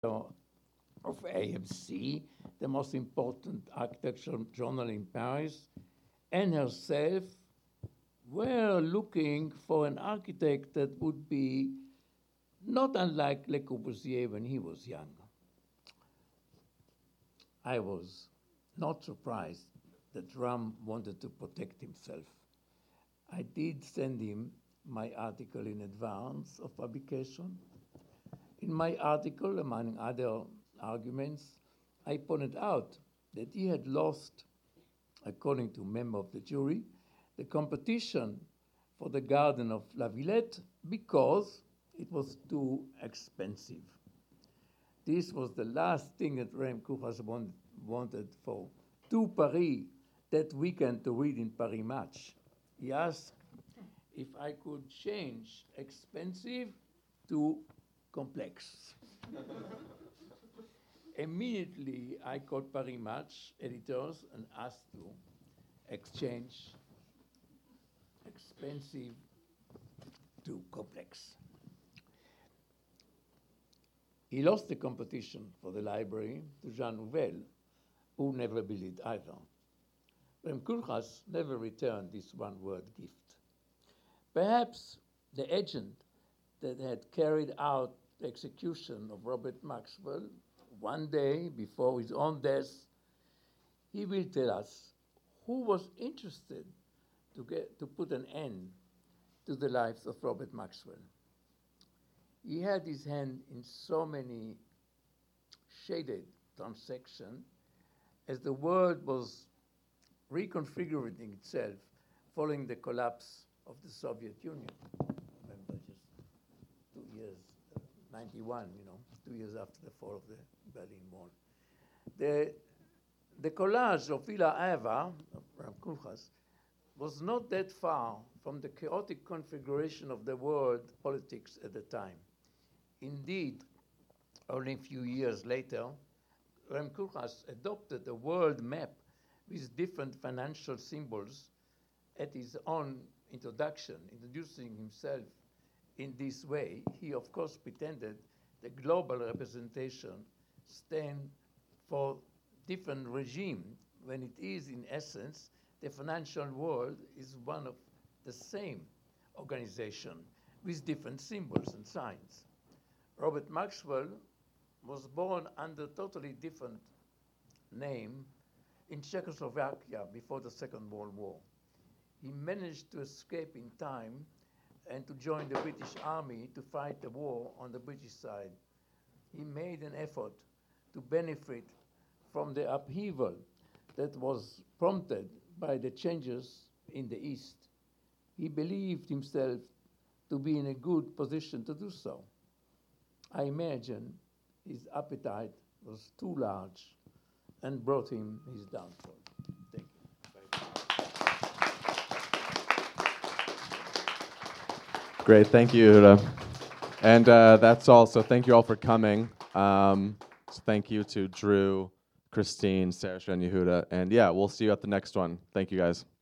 of AMC, the most important architectural journal in Paris, and herself were looking for an architect that would be not unlike Le Corbusier when he was young. I was not surprised that Ram wanted to protect himself. I did send him my article in advance of publication. In my article, among other arguments, I pointed out that he had lost, according to a member of the jury, the competition for the garden of La Villette because it was too expensive. This was the last thing that Rem Koolhaas wanted for To Paris that weekend to read in Paris Match. He asked if I could change expensive to complex. Immediately, I called Paris Match editors and asked to exchange expensive to complex. He lost the competition for the library to Jean Nouvel, who never believed either. Rem Koolhaas never returned this one-word gift. Perhaps the agent that had carried out the execution of Robert Maxwell one day before his own death, he will tell us who was interested to put an end to the lives of Robert Maxwell. He had his hand in so many shaded transactions as the world was reconfiguring itself following the collapse of the Soviet Union. Remember, just 2 years, 91, 2 years after the fall of the Berlin Wall. The collage of Villa Ava, of Rem Koolhaas, was not that far from the chaotic configuration of the world politics at the time. Indeed, only a few years later, Rem Koolhaas adopted a world map with different financial symbols at his own introduction, introducing himself in this way. He, of course, pretended the global representation stand for different regime, when it is, in essence, the financial world is one of the same organization with different symbols and signs. Robert Maxwell was born under a totally different name in Czechoslovakia before the Second World War. He managed to escape in time and to join the British Army to fight the war on the British side. He made an effort to benefit from the upheaval that was prompted by the changes in the East. He believed himself to be in a good position to do so. I imagine his appetite was too large and brought him his downfall. Thank you. Great, thank you, Yehuda. And that's all, so thank you all for coming. So thank you to Drew, Christine, Sarah, and Yehuda. And yeah, we'll see you at the next one. Thank you, guys.